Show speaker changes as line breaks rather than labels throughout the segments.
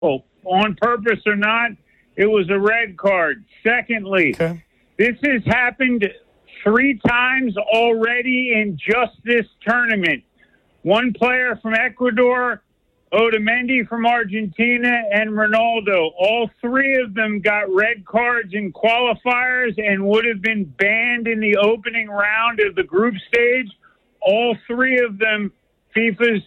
on purpose or not, it was a red card. Secondly, This has happened 3 times already in just this tournament. One player from Ecuador, Otamendi from Argentina, and Ronaldo. All 3 of them got red cards in qualifiers and would have been banned in the opening round of the group stage. All 3 of them, FIFA's,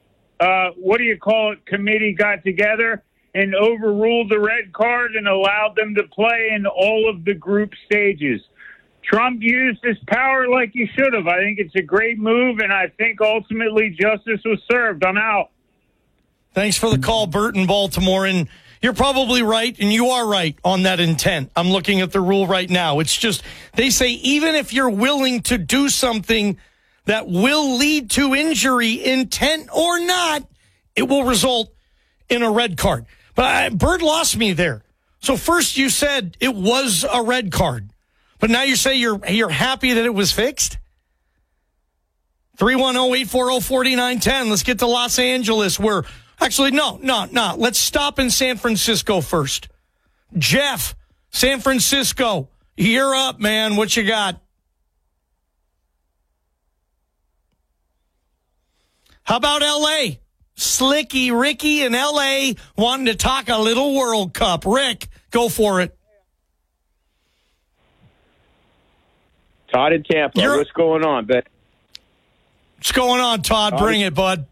committee got together and overruled the red card and allowed them to play in all of the group stages. Trump used his power like he should have. I think it's a great move, and I think ultimately justice was served. I'm out.
Thanks for the call, Bert in Baltimore. And you're probably right, and you are right on that intent. I'm looking at the rule right now. It's just, they say even if you're willing to do something that will lead to injury, intent or not, it will result in a red card. But Bert lost me there. So first you said it was a red card, but now you say you're happy that it was fixed? 310-840-4910. Let's get to Los Angeles where... Actually, no. Let's stop in San Francisco first. Jeff, San Francisco, you're up, man. What you got? How about L.A.? Slicky Ricky in L.A. wanting to talk a little World Cup. Rick, go for it.
Todd in Tampa, what's going on, Ben?
What's going on, Todd? Bring it, bud.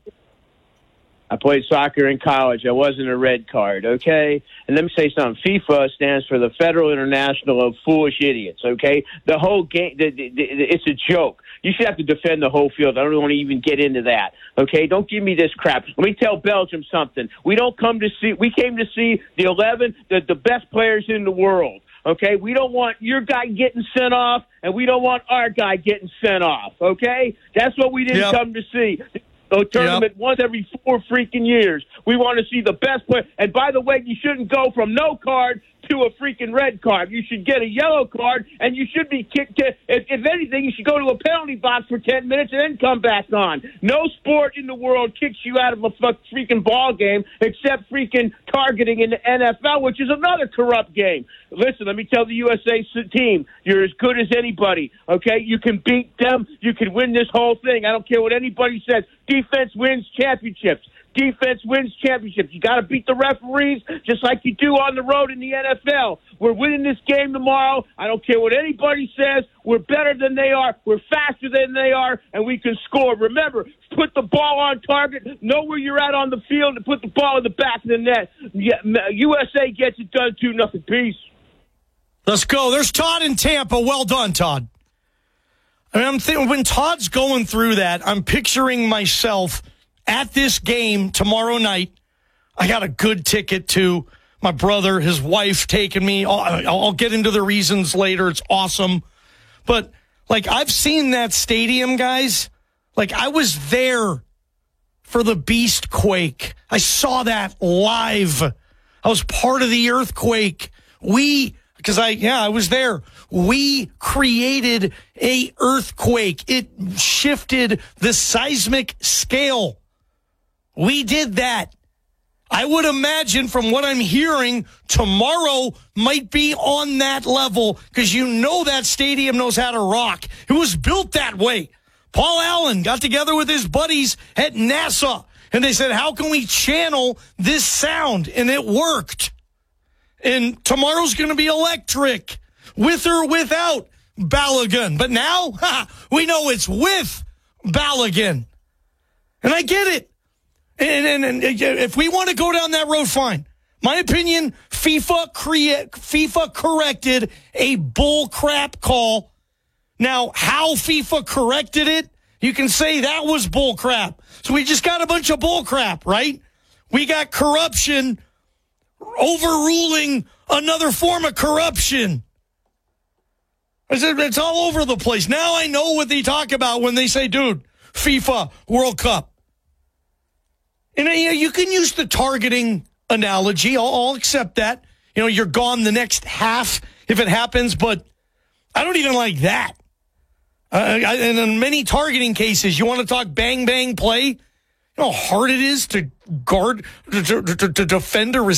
I played soccer in college. I wasn't a red card, okay? And let me say something. FIFA stands for the Federal International of Foolish Idiots, okay? The whole game, it's a joke. You should have to defend the whole field. I don't want to even get into that, okay? Don't give me this crap. Let me tell Belgium something. We came to see the 11, the best players in the world, okay? We don't want your guy getting sent off, and we don't want our guy getting sent off, okay? That's what we didn't come to see. A tournament once every 4 freaking years. We want to see the best player. And by the way, you shouldn't go from no card to a freaking red card. You should get a yellow card, and you should be kicked. If anything, you should go to a penalty box for 10 minutes and then come back on. No sport in the world kicks you out of a freaking ball game except freaking targeting in the NFL, which is another corrupt game. Listen, let me tell the USA team, you're as good as anybody, okay? You can beat them. You can win this whole thing. I don't care what anybody says. Defense wins championships. Defense wins championships. You got to beat the referees just like you do on the road in the NFL. We're winning this game tomorrow. I don't care what anybody says. We're better than they are. We're faster than they are, and we can score. Remember, put the ball on target. Know where you're at on the field and put the ball in the back of the net. USA gets it done 2-0. Peace.
Let's go. There's Todd in Tampa. Well done, Todd. I mean, I'm thinking when Todd's going through that, I'm picturing myself at this game tomorrow night. I got a good ticket to my brother, his wife taking me. I'll get into the reasons later. It's awesome. But, like, I've seen that stadium, guys. Like, I was there for the Beast Quake. I saw that live. I was part of the earthquake. I was there. We created a earthquake. It shifted the seismic scale. We did that. I would imagine from what I'm hearing, tomorrow might be on that level because you know that stadium knows how to rock. It was built that way. Paul Allen got together with his buddies at NASA, and they said, how can we channel this sound? And it worked. And tomorrow's going to be electric, with or without Balogun. But now, we know it's with Balogun. And I get it. And if we want to go down that road, fine. My opinion, FIFA corrected a bull crap call. Now, how FIFA corrected it, you can say that was bull crap. So we just got a bunch of bull crap, right? We got corruption overruling another form of corruption. It's all over the place. Now I know what they talk about when they say, dude, FIFA World Cup. And you can use the targeting analogy. I'll accept that. You know, you're gone the next half if it happens, but I don't even like that. And in many targeting cases, you want to talk bang, bang, play? You know how hard it is to guard, to defend a